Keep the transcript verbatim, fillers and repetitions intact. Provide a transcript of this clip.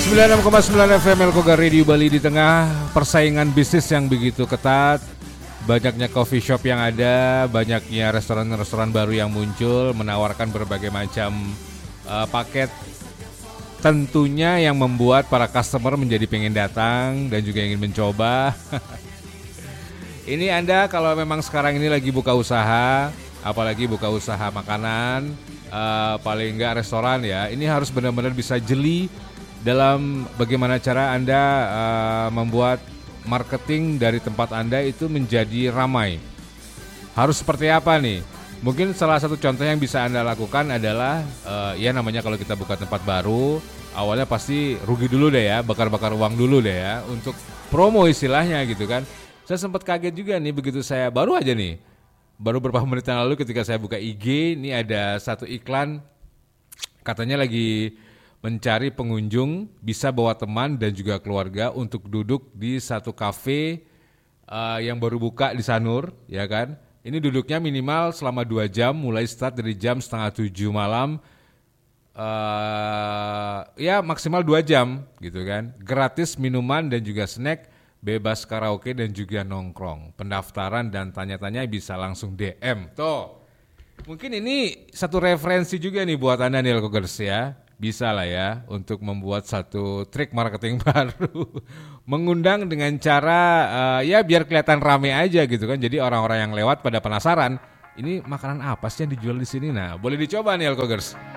sembilan puluh enam koma sembilan F M Elkoga Radio Bali. Di tengah persaingan bisnis yang begitu ketat, banyaknya coffee shop yang ada, banyaknya restoran-restoran baru yang muncul menawarkan berbagai macam uh, paket, tentunya yang membuat para customer menjadi pengen datang dan juga ingin mencoba. Ini Anda kalau memang sekarang ini lagi buka usaha, apalagi buka usaha makanan, uh, paling enggak restoran ya, ini harus benar-benar bisa jeli dalam bagaimana cara Anda uh, membuat marketing dari tempat Anda itu menjadi ramai. Harus seperti apa nih? Mungkin salah satu contoh yang bisa Anda lakukan adalah uh, ya namanya kalau kita buka tempat baru, awalnya pasti rugi dulu deh ya, bakar-bakar uang dulu deh ya untuk promo istilahnya gitu kan. Saya sempat kaget juga nih begitu saya baru aja nih, baru beberapa menit yang lalu ketika saya buka I G, ini ada satu iklan katanya lagi mencari pengunjung bisa bawa teman dan juga keluarga untuk duduk di satu kafe uh, yang baru buka di Sanur, ya kan? Ini duduknya minimal selama dua jam, mulai start dari jam setengah tujuh malam, uh, ya maksimal dua jam gitu kan. Gratis minuman dan juga snack, bebas karaoke dan juga nongkrong. Pendaftaran dan tanya-tanya bisa langsung D M. Tuh, mungkin ini satu referensi juga nih buat Anda nih Elkogers ya. Bisa lah ya untuk membuat satu trik marketing baru. Mengundang dengan cara uh, ya biar kelihatan rame aja gitu kan. Jadi orang-orang yang lewat pada penasaran, ini makanan apa sih yang dijual di sini? Nah, boleh dicoba nih Elkogers.